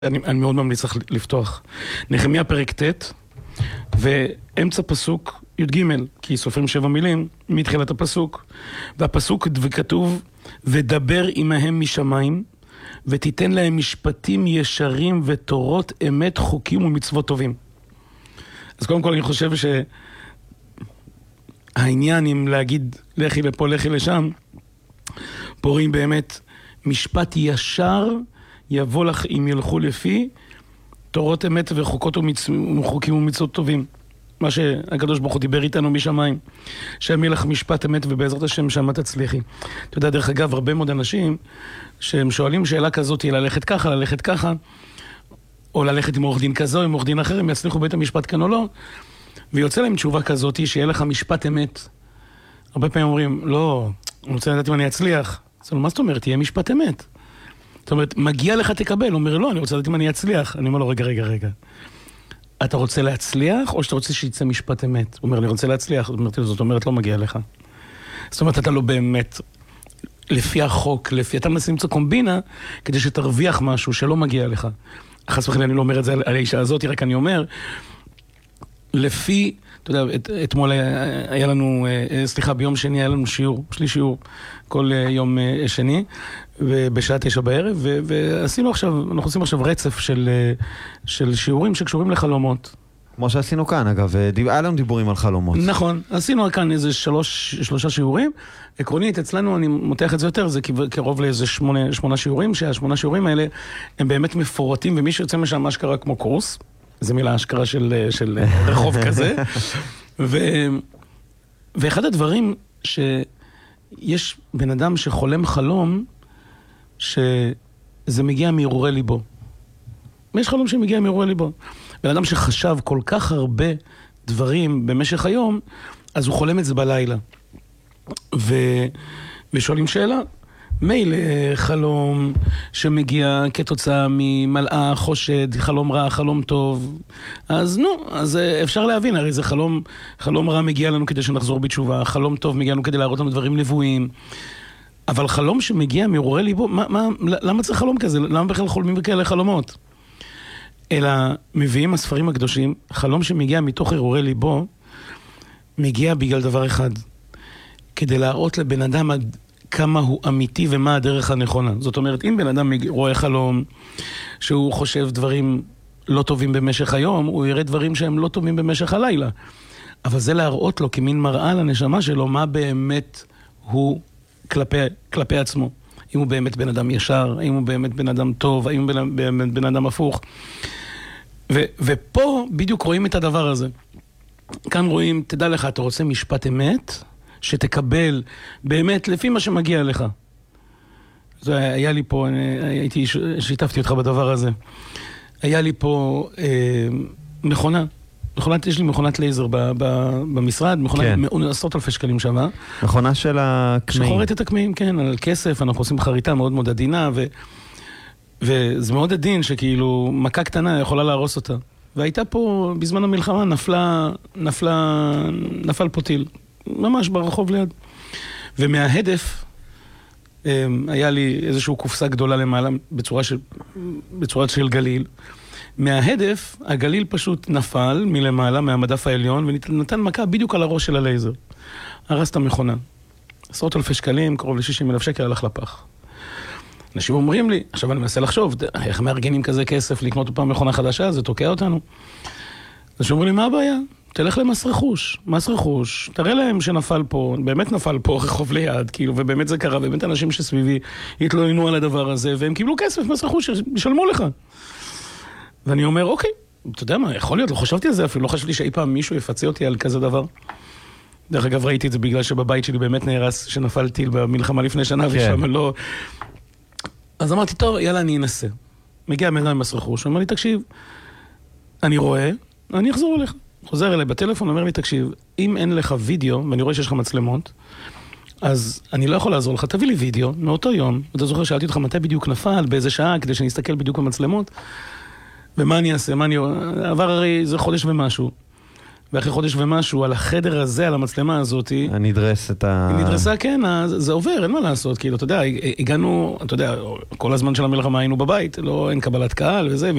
אני מאוד ממליץ לך לפתוח. נחמיה פרק ט' ואמצע פסוק י"ג, כי סופרים 7 מילים מתחילת הפסוק, והפסוק וכתוב ודבר עמהם משמיים ותיתן להם משפטים ישרים ותורות אמת, חוקים ומצוות טובים. אז קודם כל אני חושב שהעניין אם להגיד לכי לפה לכי לשם, פורים באמת משפט ישר יבוא לך אם ילכו לפי תורות אמת וחוקות וחוקים ומצוות טובים. מה שהקדוש ברוך הוא דיבר איתנו משמיים, שם יהיה לך משפט אמת ובעזרת השם שמה תצליחי. אתה יודע, דרך אגב, הרבה מאוד אנשים שהם שואלים שאלה כזאת, ללכת ככה, ללכת ככה, או ללכת עם עורך דין כזו, עם עורך דין אחר, הם יצליחו בית המשפט כאן או לא, ויוצא להם תשובה כזאת, שיהיה לך משפט אמת. הרבה פעמים אומרים, לא, אני רוצה לדעת אם אני אצליח. אז מה זאת אומרת? יהיה משפט אמת. זאת אומרת, מגיע לך תקבל. הוא אומר, לא, אני רוצה לדעת אם אני אצליח. אני אומר לו, רגע. אתה רוצה להצליח, או שאתה רוצה שיצא משפט אמת? הוא אומר, אני רוצה להצליח. זאת אומרת, לא מגיע לך. זאת אומרת, אתה לא באמת, לפי החוק, אתה מנסה למצוא קומבינה, כדי שתרוויח משהו שלא מגיע לך. חס וחלילה, אני לא אומר את זה על האישה הזאת, רק אני אומר, לפי, אתה יודע, אתמול היה לנו, ביום שני היה לנו שיעור, יש לי שיעור כל יום שני, בשעה 9 בערב, אנחנו עושים עכשיו רצף של שיעורים שקשורים לחלומות. כמו שעשינו כאן, אגב, היה לנו דיבורים על חלומות. נכון, עשינו כאן איזה 3 שיעורים. עקרונית, אצלנו אני מותח את זה יותר, זה קרוב לאיזה 8 שיעורים, שה8 שיעורים האלה הם באמת מפורטים, ומי שיוצא משם אשכרה כמו קורס, זו מילה אשכרה של רחוב כזה. ואחד הדברים שיש בן אדם שחולם חלום, שזה מגיע מהרהורי ליבו. יש חלום שמגיע מהרהורי ליבו. בן אדם שחשב כל כך הרבה דברים במשך היום, אז הוא חולם את זה בלילה. ושואלים שאלה, מילא חלום שמגיע כתוצאה ממלאה, חושד, חלום רע, חלום טוב, אז אפשר להבין, הרי זה חלום רע מגיע לנו כדי שנחזור בתשובה, חלום טוב מגיע לנו כדי להראות לנו דברים נבואים, אבל חלום שמגיע מהרהורי ליבו, למה צריך חלום כזה? למה בכלל חולמים כאלה חלומות? אלא מביאים הספרים הקדושים, חלום שמגיע מתוך הרהורי ליבו, מגיע בגלל דבר אחד, כדי להראות לבן אדם כמה הוא אמיתי ומה הדרך הנכונה. זאת אומרת, אם בן אדם רואה חלום שהוא חושב דברים לא טובים במשך היום, הוא יראה דברים שהם לא טובים במשך הלילה. אבל זה להראות לו כמין מראה לנשמה שלו, מה באמת הוא כלפי עצמו. אם הוא באמת בן אדם ישר, האם הוא באמת בן אדם טוב, האם הוא באמת בן אדם הפוך. ופה בדיוק רואים את הדבר הזה. כאן רואים, תדע לך, אתה רוצה משפט אמת, שתקבל באמת לפי מה שמגיע לך. זה היה לי פה, שיתפתי אותך בדבר הזה. היה לי פה יש לי מכונת לייזר במשרד, מכונת 10,000 שקלים שווה. מכונה של הקמאים. שחורט את הקמאים, כן, על כסף, אנחנו עושים חריטה מאוד מאוד עדינה, וזה מאוד עדין שכאילו מכה קטנה יכולה להרוס אותה. והייתה פה, בזמן המלחמה, נפל פה טיל. ממש ברחוב ליד. ומההדף היה לי איזושהי קופסה גדולה למעלה בצורה של גליל. מההדף הגליל פשוט נפל מלמעלה מהמדף העליון ונתן מכה בדיוק על הראש של הלייזר. הרס את המכונה. 10,000 שקלים, קרוב ל-60,000 שקל הלך לפח. אנשים אומרים לי, עכשיו אני מנסה לחשוב, איך מארגנים כזה כסף לקנות פעם מכונה חדשה, זה תוקע אותנו. אז אומרים לי, מה הבעיה? תלך למס רכוש, תראה להם שנפל פה, באמת נפל פה רחוב ליד, כאילו, ובאמת זה קרה, באמת אנשים שסביבי התלוננו על הדבר הזה, והם קיבלו כסף, מס רכוש, ישלמו לך. ואני אומר, אוקיי, אתה יודע מה, יכול להיות, לא חשבתי על זה אפילו, לא חשבתי שאי פעם מישהו יפצה אותי על כזה דבר. דרך אגב, ראיתי את זה בגלל שבבית שלי באמת נהרס, שנפל טיל במלחמה לפני שנה, ושם לא... אז אמרתי, טוב, יאללה, אני אנסה. מגיע בן אדם מס רכוש, הוא אומר לי, תקשיב, אני רואה, אני אחזור אליך. חוזר אליי בטלפון, אומר לי, תקשיב, אם אין לך וידאו, ואני רואה שיש לך מצלמות, אז אני לא יכול לעזור לך, תביא לי וידאו מאותו יום, ואתה זוכר, שאלתי אותך מתי בדיוק נפל, באיזה שעה, כדי שאני אסתכל בדיוק במצלמות, ומה אני אעשה, עבר הרי זה חודש ומשהו, ואחרי חודש ומשהו, על החדר הזה, על המצלמה הזאת, הנדרסת היא נדרסה, כן, זה עובר, אין מה לעשות, כאילו, אתה יודע, הגענו, אתה יודע, כל הזמן של המלחמה היינו בבית, לא, אין קבלת קהל וזה,